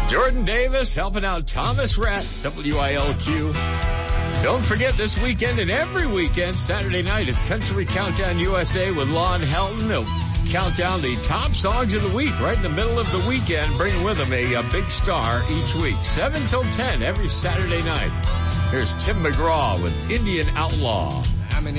Jordan Davis helping out Thomas Rhett, WILQ. Don't forget this weekend and every weekend, Saturday night, it's Country Countdown USA with Lon Helton. They'll count down the top songs of the week right in the middle of the weekend, bringing with them a big star each week. 7 till 10 every Saturday night. Here's Tim McGraw with Indian Outlaw.